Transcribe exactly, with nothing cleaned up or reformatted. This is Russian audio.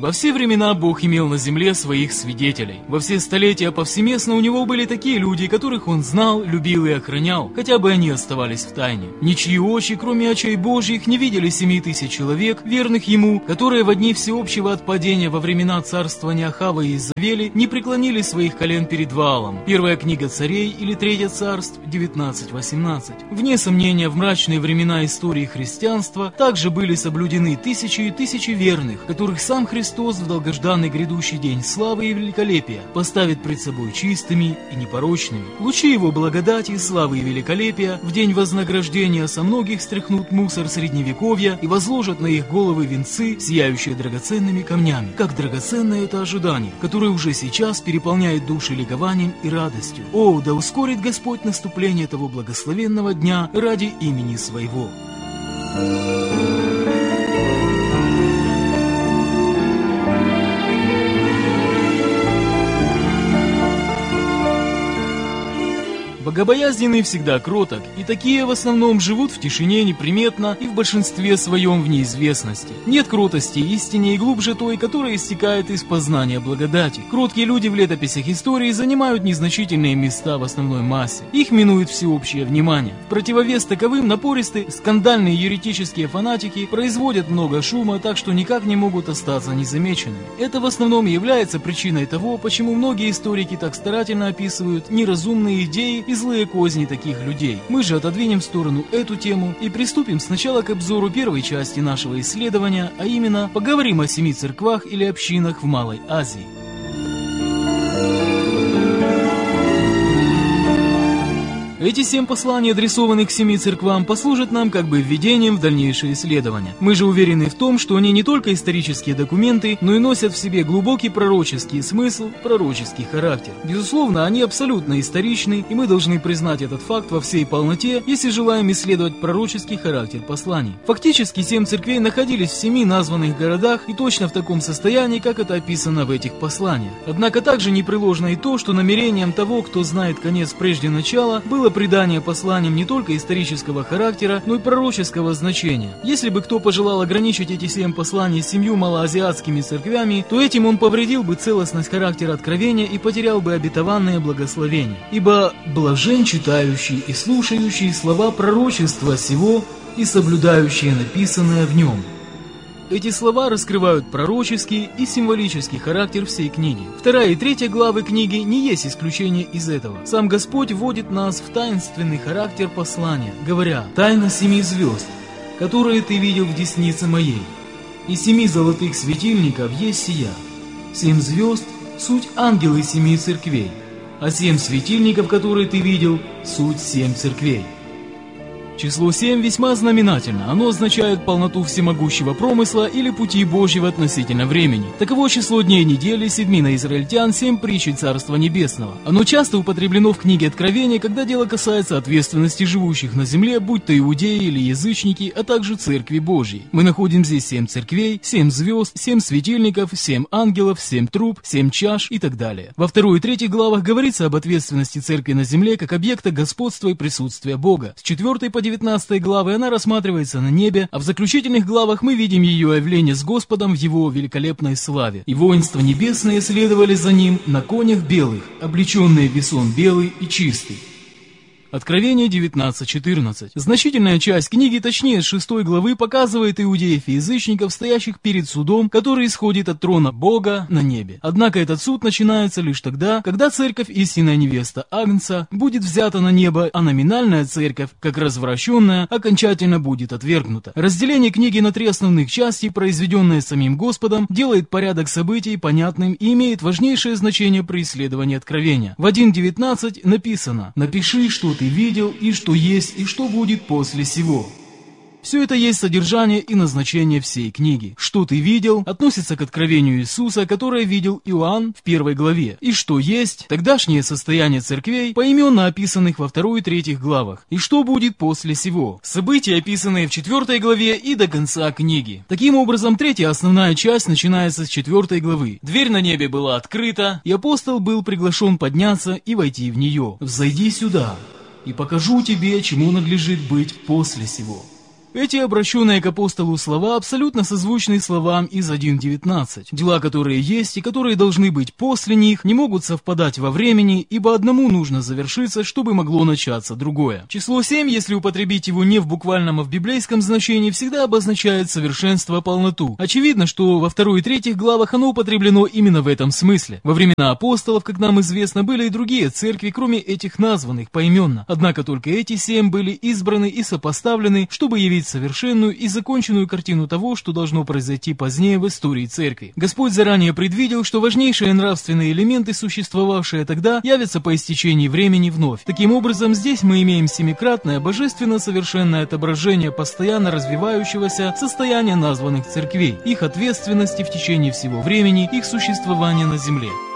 Во все времена Бог имел на земле своих свидетелей. Во все столетия повсеместно у него были такие люди, которых он знал, любил и охранял, хотя бы они оставались в тайне. Ничьи очи, кроме очей Божьих, не видели семи тысяч человек, верных ему, которые в дни всеобщего отпадения во времена царствования Ахава и Изавели не преклонили своих колен перед Ваалом. Первая книга Царей или Третье царств девятнадцать восемнадцать. Вне сомнения, в мрачные времена истории христианства также были соблюдены тысячи и тысячи верных, которых сам Христос в долгожданный грядущий день славы и великолепия поставит пред собой чистыми и непорочными. Лучи его благодати, славы и великолепия в день вознаграждения со многих стряхнут мусор средневековья и возложат на их головы венцы, сияющие драгоценными камнями. Как драгоценное это ожидание, которое уже сейчас переполняет души ликованием и радостью. О, да ускорит Господь наступление того благословенного дня ради имени Своего. Богобоязненный всегда кроток, и такие в основном живут в тишине неприметно и в большинстве своем в неизвестности. Нет кротости истине и глубже той, которая истекает из познания благодати. Кроткие люди в летописях истории занимают незначительные места в основной массе. Их минует всеобщее внимание. В противовес таковым напористые, скандальные еретические фанатики производят много шума, так что никак не могут остаться незамеченными. Это в основном является причиной того, почему многие историки так старательно описывают неразумные идеи и злые козни таких людей. Мы же отодвинем в сторону эту тему и приступим сначала к обзору первой части нашего исследования, а именно поговорим о семи церквах или общинах в Малой Азии. Эти семь посланий, адресованных семи церквам, послужат нам как бы введением в дальнейшее исследование. Мы же уверены в том, что они не только исторические документы, но и носят в себе глубокий пророческий смысл, пророческий характер. Безусловно, они абсолютно историчны, и мы должны признать этот факт во всей полноте, если желаем исследовать пророческий характер посланий. Фактически, семь церквей находились в семи названных городах и точно в таком состоянии, как это описано в этих посланиях. Однако также непреложно и то, что намерением того, кто знает конец прежде начала, было придание посланиям не только исторического характера, но и пророческого значения. Если бы кто пожелал ограничить эти семь посланий семью малоазиатскими церквями, то этим он повредил бы целостность характера откровения и потерял бы обетованное благословение. Ибо блажен читающий и слушающий слова пророчества сего и соблюдающие написанное в нем. Эти слова раскрывают пророческий и символический характер всей книги. Вторая и третья главы книги не есть исключение из этого. Сам Господь вводит нас в таинственный характер послания, говоря: «Тайна семи звезд, которые ты видел в деснице моей, и семи золотых светильников есть сия. Семь звезд — суть ангелы семи церквей, а семь светильников, которые ты видел, суть семь церквей». Число семь весьма знаменательно, оно означает полноту всемогущего промысла или пути Божьего относительно времени. Таково число дней недели, седьмина израильтян, семь притчей Царства Небесного. Оно часто употреблено в книге Откровения, когда дело касается ответственности живущих на земле, будь то иудеи или язычники, а также Церкви Божьей. Мы находим здесь семь церквей, семь звезд, семь светильников, семь ангелов, семь труб, семь чаш и так далее. Во второй и третьей главах говорится об ответственности Церкви на земле как объекта господства и присутствия Бога. С четвёртой по девятнадцатой главы она рассматривается на небе, а в заключительных главах мы видим ее явление с Господом в его великолепной славе. И воинства небесные следовали за ним на конях белых, облеченные в весон белый и чистый. Откровение девятнадцать четырнадцать. Значительная часть книги, точнее с шестой главы, показывает иудеев и язычников, стоящих перед судом, который исходит от трона Бога на небе. Однако этот суд начинается лишь тогда, когда церковь, истинная невеста Агнца, будет взята на небо, а номинальная церковь, как развращенная, окончательно будет отвергнута. Разделение книги на три основных части, произведенное самим Господом, делает порядок событий понятным и имеет важнейшее значение при исследовании Откровения. В один девятнадцать написано: «Напиши, что ты видел, и что есть, и что будет после сего». Все это есть содержание и назначение всей книги. Что ты видел относится к откровению Иисуса, которое видел Иоанн в первой главе. И что есть тогдашнее состояние церквей, поименно описанных во второй и третьих главах. И что будет после сего. События, описанные в четвертой главе и до конца книги. Таким образом, третья основная часть начинается с четвертой главы. Дверь на небе была открыта, и апостол был приглашен подняться и войти в нее. «Взойди сюда, и покажу тебе, чему надлежит быть после сего». Эти обращенные к апостолу слова абсолютно созвучны словам из один девятнадцать. Дела, которые есть и которые должны быть после них, не могут совпадать во времени, ибо одному нужно завершиться, чтобы могло начаться другое. Число семь, если употребить его не в буквальном, а в библейском значении, всегда обозначает совершенство, полноту. Очевидно, что во второй и третьих главах оно употреблено именно в этом смысле. Во времена апостолов, как нам известно, были и другие церкви, кроме этих названных поименно. Однако только эти семь были избраны и сопоставлены, чтобы явить совершенную и законченную картину того, что должно произойти позднее в истории церкви. Господь заранее предвидел, что важнейшие нравственные элементы, существовавшие тогда, явятся по истечении времени вновь. Таким образом, здесь мы имеем семикратное божественно совершенное отображение постоянно развивающегося состояния названных церквей, их ответственности в течение всего времени их существования на земле.